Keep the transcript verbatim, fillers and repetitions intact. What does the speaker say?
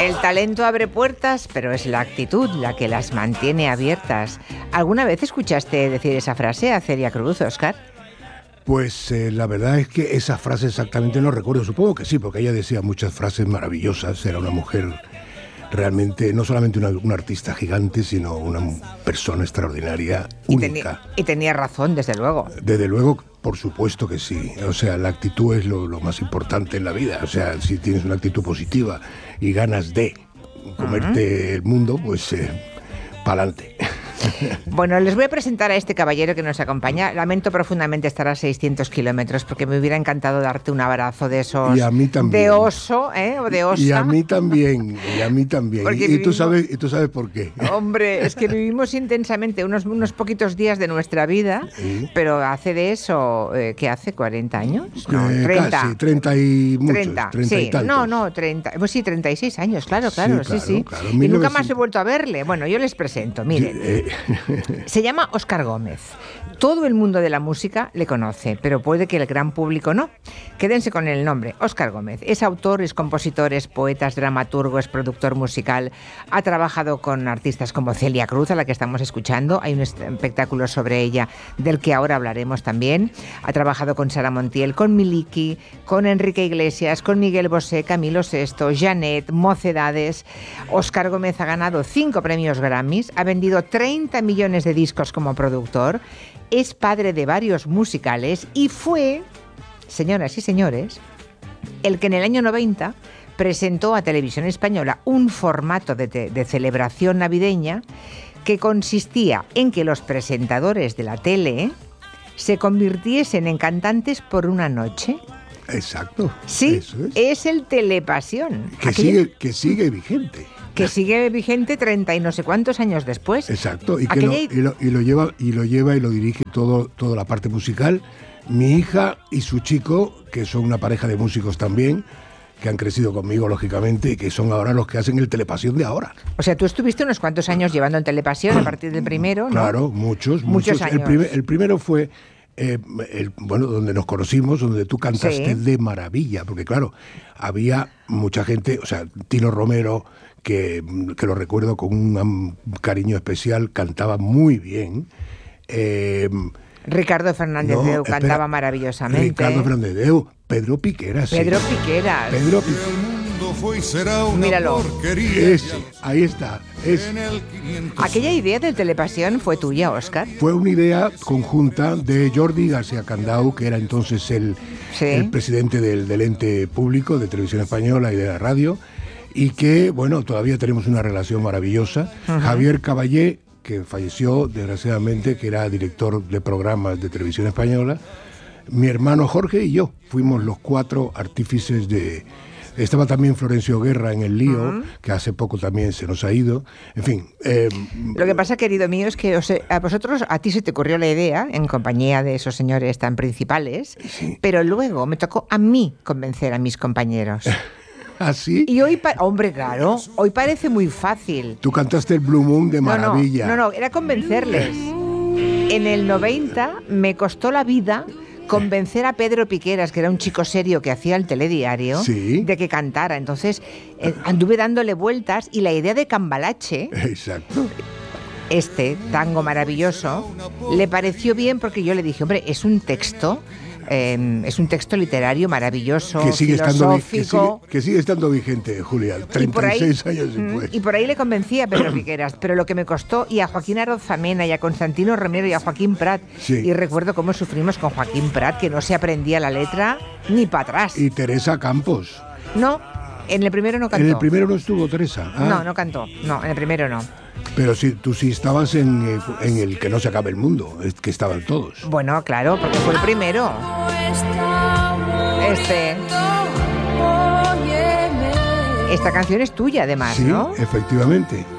El talento abre puertas, pero es la actitud la que las mantiene abiertas. ¿Alguna vez escuchaste decir esa frase a Celia Cruz, Óscar? Pues eh, la verdad es que esa frase exactamente no recuerdo. Supongo que sí, porque ella decía muchas frases maravillosas. Era una mujer realmente, no solamente una, una artista gigante, sino una persona extraordinaria, y única. Tenía, y tenía razón, desde luego. Desde luego, por supuesto que sí. O sea, la actitud es lo, lo más importante en la vida. O sea, si tienes una actitud positiva y ganas de comerte uh-huh. el mundo, pues eh, pa'lante. Bueno, les voy a presentar a este caballero que nos acompaña. Lamento profundamente estar a seiscientos kilómetros porque me hubiera encantado darte un abrazo de esos... Y a mí también. De oso, ¿eh? O de osa. Y a mí también, y a mí también. Y, vivimos... y, tú sabes, y tú sabes por qué. Hombre, es que vivimos intensamente unos, unos poquitos días de nuestra vida, ¿sí? Pero hace de eso, eh, ¿qué hace? ¿cuarenta años? No, eh, treinta. Casi, treinta y muchos, treinta, treinta sí. y tantos. No, no, treinta, pues sí, treinta y seis años, claro, claro, sí, sí. sí. Claro, sí. Y mil novecientos... nunca más he vuelto a verle. Bueno, yo les presento, miren. Eh... Se llama Óscar Gómez. Todo el mundo de la música le conoce, pero puede que el gran público no. Quédense con el nombre, Óscar Gómez. Es autor, es compositor, es poeta, es dramaturgo, es productor musical. Ha trabajado con artistas como Celia Cruz, a la que estamos escuchando. Hay un espectáculo sobre ella del que ahora hablaremos también. Ha trabajado con Sara Montiel, con Miliki, con Enrique Iglesias, con Miguel Bosé, Camilo Sesto, Janet, Mocedades. Óscar Gómez ha ganado cinco premios Grammys, ha vendido treinta millones de discos como productor. Es padre de varios musicales y fue, señoras y señores, el que en el año noventa presentó a Televisión Española un formato de, te- de celebración navideña que consistía en que los presentadores de la tele se convirtiesen en cantantes por una noche. Exacto. Sí, eso es. es el Telepasión. Que, Aquella... sigue, que sigue vigente. Que sigue vigente treinta y no sé cuántos años después. Exacto, y, que Aquella... lo, y, lo, y, lo lleva, y lo lleva y lo dirige todo, toda la parte musical. Mi hija y su chico, que son una pareja de músicos también, que han crecido conmigo, lógicamente, y que son ahora los que hacen el Telepasión de ahora. O sea, tú estuviste unos cuantos años llevando el Telepasión a partir del primero, ¿no? Claro, muchos, muchos. muchos. años. El, primer, el primero fue... Eh, el, bueno, donde nos conocimos, donde tú cantaste sí. de maravilla, porque claro, había mucha gente, o sea, Tino Romero, que, que lo recuerdo con un cariño especial, cantaba muy bien. Eh, Ricardo Fernández no, Deu espera, cantaba maravillosamente. Ricardo Fernández Deu, Pedro Piqueras. Pedro sí. Piqueras. Pedro Piqueras. Fue y será una Míralo. porquería. Ese, ahí está. Es. ¿Aquella idea del Telepasión fue tuya, Óscar? Fue una idea conjunta de Jordi García Candau, que era entonces el, ¿sí? el presidente del, del ente público de Televisión Española y de la radio, y que, bueno, todavía tenemos una relación maravillosa. Uh-huh. Javier Caballé, que falleció, desgraciadamente, que era director de programas de Televisión Española, mi hermano Jorge y yo fuimos los cuatro artífices de... Estaba también Florencio Guerra en el lío, uh-huh. que hace poco también se nos ha ido. En fin. Eh, Lo que pasa, querido mío, es que os, a vosotros, a ti se te ocurrió la idea, en compañía de esos señores tan principales, sí. pero luego me tocó a mí convencer a mis compañeros. ¿Ah, sí? Y hoy, pa- hombre, claro, hoy parece muy fácil. Tú cantaste el Blue Moon de maravilla. No, no, no, era convencerles. En el noventa me costó la vida convencer a Pedro Piqueras, que era un chico serio que hacía el telediario, ¿sí? de que cantara. Entonces eh, anduve dándole vueltas y la idea de Cambalache, exacto, este tango maravilloso, le pareció bien porque yo le dije, hombre, es un texto, eh, es un texto literario maravilloso, que sigue filosófico. Estando, que, sigue, que sigue estando vigente, Julia, treinta y seis años después. Y por ahí le convencí a Pedro Piqueras, pero lo que me costó, y a Joaquín Arozamena, y a Constantino Romero, y a Joaquín Prat, sí. y recuerdo cómo sufrimos con Joaquín Prat, que no se aprendía la letra ni para atrás. Y Teresa Campos. No, en el primero no cantó. En el primero no estuvo Teresa. Ah. No, no cantó, no, en el primero no. Pero sí, tú sí estabas en, en el que no se acabe el mundo, es que estaban todos. Bueno, claro, porque fue el primero. Este. Esta canción es tuya, además, sí, ¿no? Sí, efectivamente.